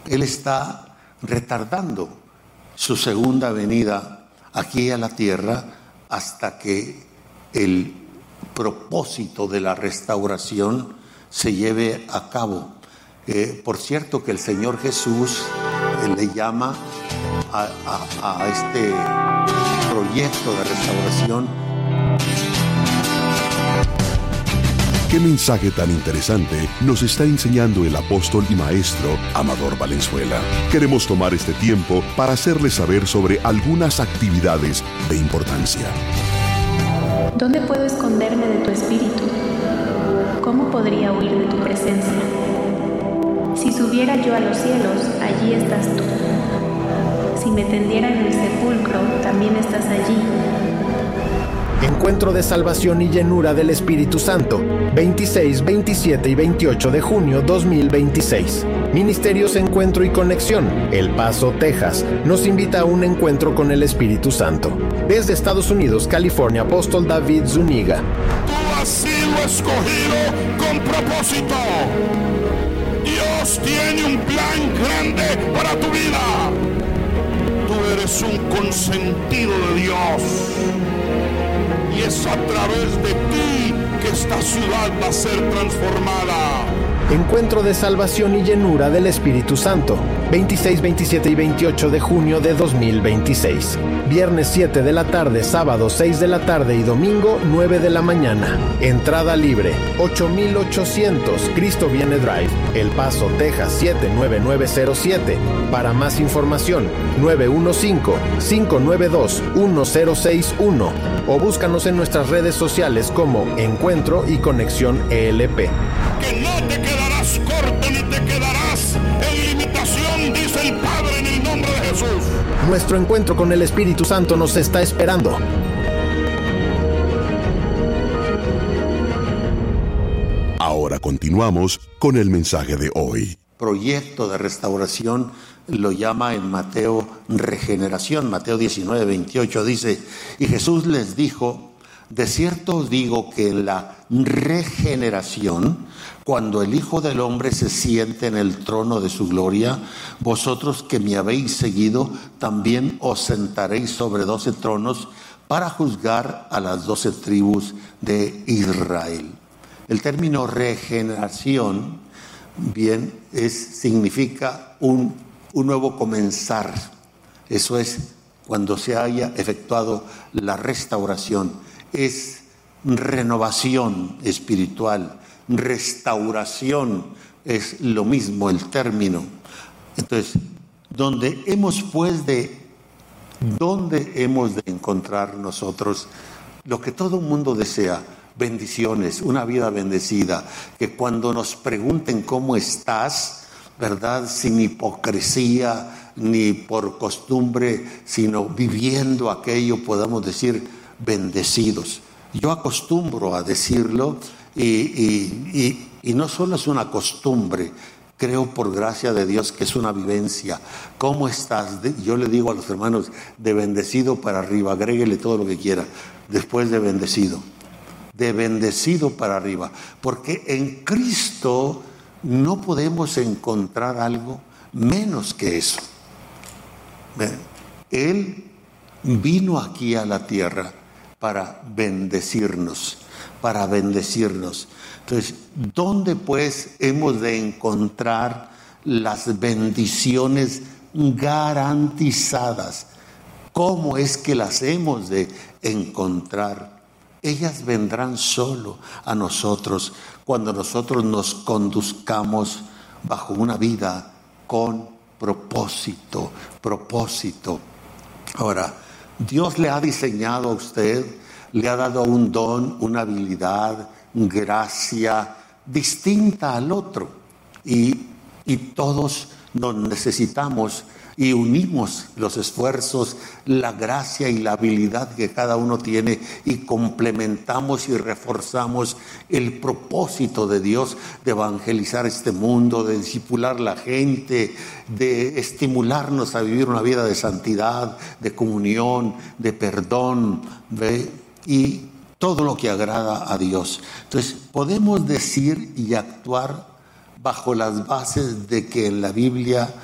Él está retardando su segunda venida aquí a la tierra hasta que el propósito de la restauración se lleve a cabo. Por cierto que el Señor Jesús le llama a este proyecto de restauración. ¿Qué mensaje tan interesante nos está enseñando el apóstol y maestro Amador Valenzuela? Queremos tomar este tiempo para hacerles saber sobre algunas actividades de importancia. ¿Dónde puedo esconderme de tu espíritu? ¿Cómo podría huir de tu presencia? Si subiera yo a los cielos, allí estás tú. Si me tendiera en el sepulcro, también estás allí. Encuentro de salvación y llenura del Espíritu Santo, 26, 27 y 28 de junio 2026. Ministerios Encuentro y Conexión, El Paso, Texas, nos invita a un encuentro con el Espíritu Santo. Desde Estados Unidos, California, apóstol David Zúñiga. Tú has sido escogido con propósito. Dios tiene un plan grande para tu vida. Tú eres un consentido de Dios. Y es a través de ti que esta ciudad va a ser transformada. Encuentro de salvación y llenura del Espíritu Santo, 26, 27 y 28 de junio de 2026. Viernes 7 de la tarde, sábado 6 de la tarde y domingo 9 de la mañana. Entrada libre, 8800 Cristo Viene Drive, El Paso, Texas 79907. Para más información, 915-592-1061 o búscanos en nuestras redes sociales como Encuentro y Conexión ELP. Que no te quedarás corto ni te quedarás en limitación, dice el Padre, en el nombre de Jesús. Nuestro encuentro con el Espíritu Santo nos está esperando. Ahora continuamos con el mensaje de hoy. Proyecto de restauración lo llama en Mateo regeneración. Mateo 19, 28 dice: y Jesús les dijo: de cierto os digo que en la regeneración, cuando el Hijo del Hombre se siente en el trono de su gloria, vosotros que me habéis seguido, también os sentaréis sobre 12 tronos para juzgar a las 12 tribus de Israel. El término regeneración, bien, significa un nuevo comenzar. Eso es cuando se haya efectuado la restauración. Es renovación espiritual, restauración es lo mismo el término. Entonces, ¿dónde hemos de encontrar nosotros lo que todo el mundo desea? Bendiciones, una vida bendecida, que cuando nos pregunten cómo estás, ¿verdad? Sin hipocresía ni por costumbre, sino viviendo aquello, podamos decir bendecidos. Yo acostumbro a decirlo y no solo es una costumbre, creo por gracia de Dios que es una vivencia. ¿Cómo estás? Yo le digo a los hermanos, de bendecido para arriba, agréguele todo lo que quiera, después de bendecido para arriba, porque en Cristo no podemos encontrar algo menos que eso. Él vino aquí a la tierra para bendecirnos. Entonces, ¿dónde pues hemos de encontrar las bendiciones garantizadas? ¿Cómo es que las hemos de encontrar? Ellas vendrán solo a nosotros cuando nosotros nos conduzcamos bajo una vida con propósito. Ahora, Dios le ha diseñado a usted, le ha dado un don, una habilidad, gracia distinta al otro. Y todos nos necesitamos y unimos los esfuerzos, la gracia y la habilidad que cada uno tiene y complementamos y reforzamos el propósito de Dios de evangelizar este mundo, de discipular la gente, de estimularnos a vivir una vida de santidad, de comunión, de perdón, y todo lo que agrada a Dios. Entonces, podemos decir y actuar bajo las bases de que en la Biblia